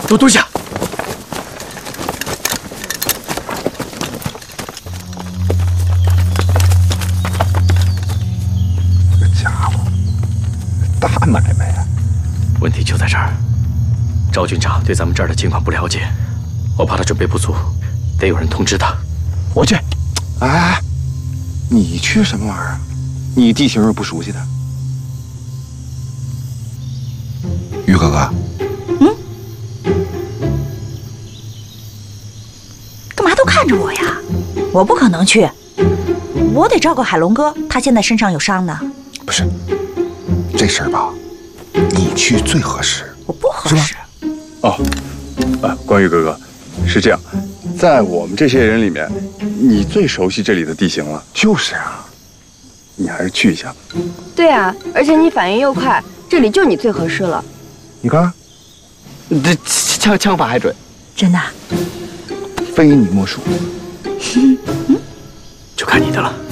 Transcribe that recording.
都蹲下。 这家伙，大买卖呀！ 问题就在这儿，赵军长对咱们这儿的情况不了解，我怕他准备不足，得有人通知他。 我去。哎，你去什么玩意儿？你地形又不熟悉的。于哥哥。 干嘛都看着我呀？我不可能去，我得照顾海龙哥，他现在身上有伤呢。 不是，这事儿吧，你去最合适。 我不合适。 哦，关羽哥哥，是这样，在我们这些人里面，你最熟悉这里的地形了。 就是啊， 你还是去一下吧。 对啊，而且你反应又快，这里就你最合适了。 你看， 这枪法还准， 真的。 非你莫属， 就看你的了。